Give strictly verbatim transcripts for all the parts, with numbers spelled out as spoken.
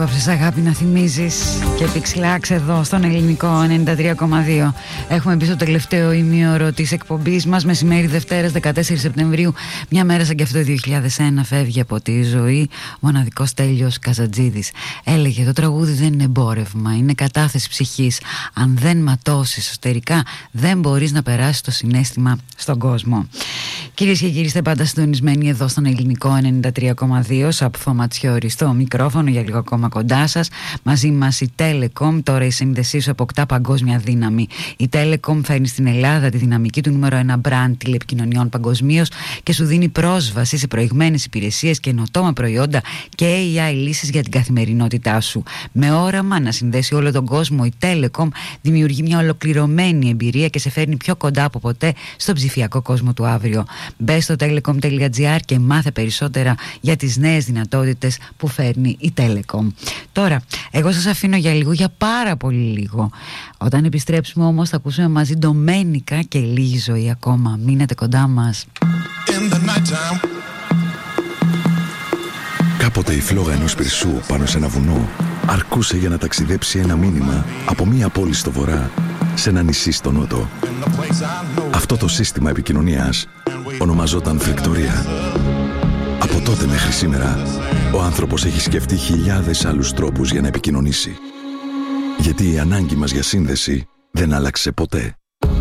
Απόψες αγάπη να θυμίζεις και Pixelax εδώ στον ελληνικό ενενήντα τρία κόμμα δύο. Έχουμε μπει στο τελευταίο ημίωρο της εκπομπής μας. Μεσημέρι Δευτέρας δεκατέσσερις Σεπτεμβρίου. Μια μέρα σαν και αυτό το δύο χιλιάδες ένα φεύγει από τη ζωή ο μοναδικός Στέλιος Καζατζίδης. Έλεγε: το τραγούδι δεν είναι εμπόρευμα, είναι κατάθεση ψυχής. Αν δεν ματώσεις εσωτερικά, δεν μπορείς να περάσεις το συναίσθημα στον κόσμο. Κυρίες και κύριοι, είστε πάντα συντονισμένοι εδώ στον ελληνικό ενενήντα τρία κόμμα δύο. Σαπφό Ματσιώρη στο μικρόφωνο, για λίγο ακόμα κοντά σας. Μαζί μας η Telecom. Τώρα η σύνδεσή σου αποκτά παγκόσμια δύναμη. Η Telecom φέρνει στην Ελλάδα τη δυναμική του νούμερο ένα brand τηλεπικοινωνιών παγκοσμίως και σου δίνει πρόσβαση σε προηγμένες υπηρεσίες, καινοτόμα προϊόντα και έι άι λύσεις για την καθημερινότητά σου. Με όραμα να συνδέσει όλο τον κόσμο, η Telecom δημιουργεί μια ολοκληρωμένη εμπειρία και σε φέρνει πιο κοντά από ποτέ στον ψηφιακό κόσμο του αύριο. Μπες στο telecom τελεία gr και μάθε περισσότερα για τις νέες δυνατότητες που φέρνει η Telecom. Τώρα, εγώ σας αφήνω για λίγο, για πάρα πολύ λίγο. Όταν επιστρέψουμε όμως θα ακούσουμε μαζί Ντομένικα και Λίγη Ζωή ακόμα. Μείνετε κοντά μας. Κάποτε η φλόγα ενός πυρσού πάνω σε ένα βουνό αρκούσε για να ταξιδέψει ένα μήνυμα από μία πόλη στο βορρά σε ένα νησί στο νότο. Αυτό το σύστημα επικοινωνίας ονομαζόταν φλεκτορία. Από τότε μέχρι σήμερα, ο άνθρωπος έχει σκεφτεί χιλιάδες άλλους τρόπους για να επικοινωνήσει. Γιατί η ανάγκη μας για σύνδεση δεν άλλαξε ποτέ.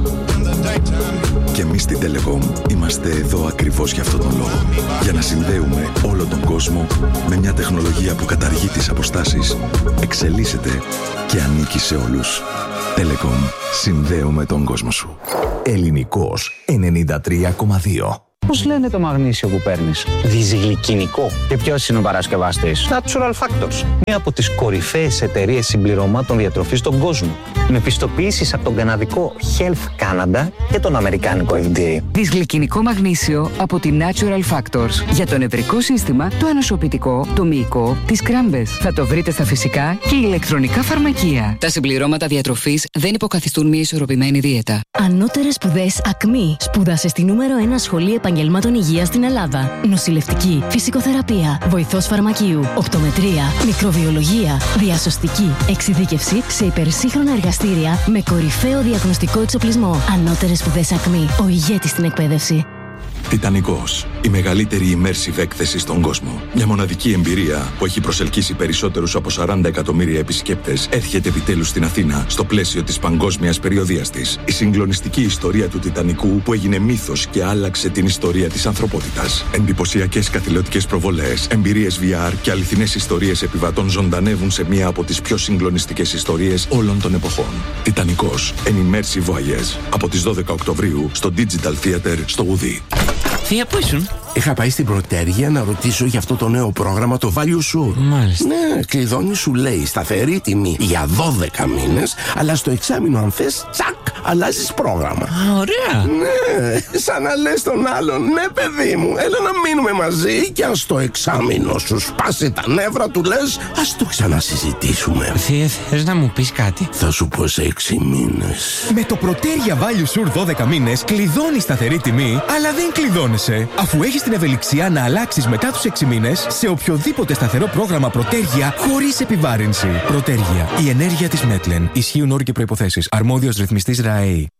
Και εμείς στην Telecom είμαστε εδώ ακριβώς για αυτόν τον λόγο. Για να συνδέουμε όλο τον κόσμο με μια τεχνολογία που καταργεί τις αποστάσεις, εξελίσσεται και ανήκει σε όλους. Telecom. Συνδέουμε τον κόσμο σου. Ελληνικός ενενήντα τρία κόμμα δύο. Πώς λένε το μαγνήσιο που παίρνεις? Δυσγλυκινικό. Και ποιος είναι ο παρασκευαστής? Natural Factors. Μία από τις κορυφαίες εταιρείες συμπληρωμάτων διατροφής στον κόσμο. Με πιστοποιήσεις από τον καναδικό Health Canada και τον αμερικάνικο εφ ντι έι. Δυσγλυκινικό μαγνήσιο από τη Natural Factors. Για το νευρικό σύστημα, το ανοσοποιητικό, το μυϊκό, τις κράμπες. Θα το βρείτε στα φυσικά και ηλεκτρονικά φαρμακεία. Τα συμπληρώματα διατροφής δεν υποκαθιστούν μια ισορροπημένη δίαιτα. Ανώτερες σπουδές ΑΚΜΗ. Σπούδασε στη νούμερο ένα σχολή επαγγελμάτων υγείας στην Ελλάδα. Νοσηλευτική, φυσικοθεραπεία, βοηθός φαρμακείου, οπτομετρία, μικροβιολογία, διασωστική, εξειδίκευση σε υπερσύγχρονα εργαστήρια με κορυφαίο διαγνωστικό εξοπλισμό. Ανώτερες σπουδές ΑΚΜΗ. Ο ηγέτης στην εκπαίδευση. Τιτανικός. Η μεγαλύτερη immersive έκθεση στον κόσμο. Μια μοναδική εμπειρία που έχει προσελκύσει περισσότερους από σαράντα εκατομμύρια επισκέπτες έρχεται επιτέλους στην Αθήνα στο πλαίσιο της παγκόσμιας περιοδίας της. Η συγκλονιστική ιστορία του Τιτανικού που έγινε μύθος και άλλαξε την ιστορία της ανθρωπότητας. Εντυπωσιακές καθηλωτικές προβολές, εμπειρίες βι αρ και αληθινές ιστορίες επιβατών ζωντανεύουν σε μία από τις πιο συγκλονιστικές ιστορίες όλων των εποχών. Τιτανικός. An immersive voyage. Από τις δώδεκα Οκτωβρίου στο Digital Theater στο Ουδί. Θεία, πού ήσουν? Είχα πάει στην Πρωτέργεια να ρωτήσω για αυτό το νέο πρόγραμμα, το Value Sure. Μάλιστα. Ναι, κλειδώνει, σου λέει σταθερή τιμή για δώδεκα μήνες, αλλά στο εξάμηνο αν θες, τσακ, αλλάζεις πρόγραμμα. Α, ωραία. Ναι, σαν να λες τον άλλον, ναι παιδί μου, έλα να μείνουμε μαζί και αν στο εξάμηνο σου σπάσει τα νεύρα του λες, ας το ξανασυζητήσουμε. Θεία, θες να μου πεις κάτι? Θα σου πω σε έξι μήνες. Με το Πρωτέργεια Value Sure δώδεκα μήνες κλειδώνεις σταθερή τιμή, αλλά δεν κλειδώνεσαι, αφού έχεις την ευελιξία να αλλάξεις μετά τους έξι μήνες σε οποιοδήποτε σταθερό πρόγραμμα Πρωτέργεια χωρίς επιβάρυνση. Πρωτέργεια. Η ενέργεια της Μέτλεν. Ισχύουν όροι και προϋποθέσεις. Αρμόδιος ρυθμιστής ΡΑΕΗ.